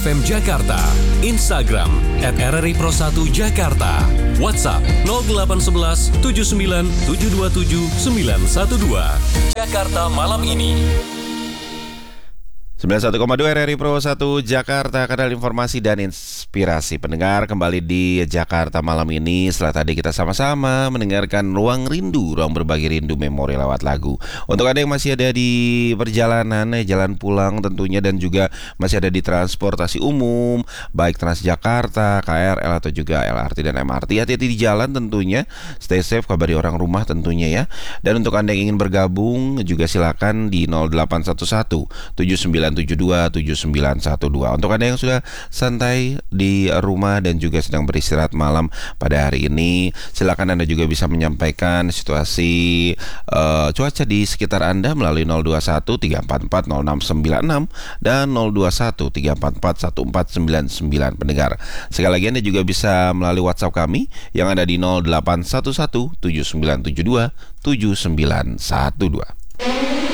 FM Jakarta, Instagram @RRI Pro 1 Jakarta, WhatsApp 0811 79 727 912. Jakarta malam ini. 91,2 RRI Pro 1 Jakarta, kanal informasi dan inspirasi. Pendengar, kembali di Jakarta malam ini. Setelah tadi kita sama-sama mendengarkan Ruang Rindu, ruang berbagi rindu memori lewat lagu. Untuk Anda yang masih ada di perjalanan, jalan pulang tentunya, dan juga masih ada di transportasi umum, baik Transjakarta, KRL atau juga LRT dan MRT, hati-hati di jalan tentunya. Stay safe, kabari orang rumah tentunya ya. Dan untuk Anda yang ingin bergabung juga silakan di 0811 79727912. Untuk Anda yang sudah santai di rumah dan juga sedang beristirahat malam pada hari ini, silakan Anda juga bisa menyampaikan situasi cuaca di sekitar Anda melalui 021 344 0696 dan 021 344 1499. Pendengar, sekali lagi Anda juga bisa melalui WhatsApp kami yang ada di 0811 7972 7912.